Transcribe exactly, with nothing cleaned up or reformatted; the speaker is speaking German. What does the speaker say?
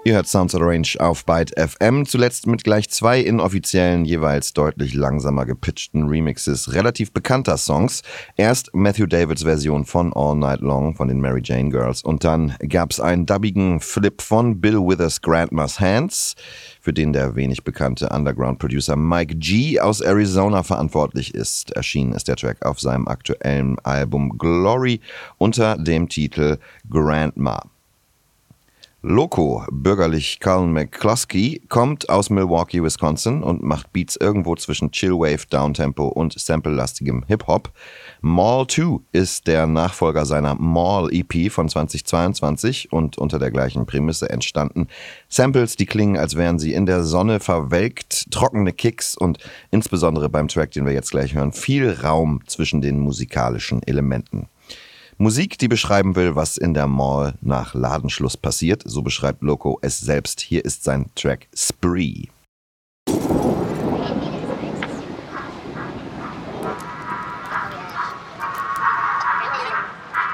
Ihr hört Sounds of the Range auf Byte F M, zuletzt mit gleich zwei inoffiziellen, jeweils deutlich langsamer gepitchten Remixes relativ bekannter Songs. Erst Matthew Davids Version von All Night Long von den Mary Jane Girls und dann gab's einen dubbigen Flip von Bill Withers' Grandma's Hands, für den der wenig bekannte Underground-Producer Mike G aus Arizona verantwortlich ist. Erschienen ist der Track auf seinem aktuellen Album Glory unter dem Titel Grandma. Loco, bürgerlich Carl McCluskey, kommt aus Milwaukee, Wisconsin und macht Beats irgendwo zwischen Chillwave, Downtempo und sample-lastigem Hip-Hop. Mall zwei ist der Nachfolger seiner Mall-E P von zweitausendzweiundzwanzig und unter der gleichen Prämisse entstanden. Samples, die klingen, als wären sie in der Sonne verwelkt, trockene Kicks und insbesondere beim Track, den wir jetzt gleich hören, viel Raum zwischen den musikalischen Elementen. Musik, die beschreiben will, was in der Mall nach Ladenschluss passiert. So beschreibt Loco es selbst. Hier ist sein Track Spree.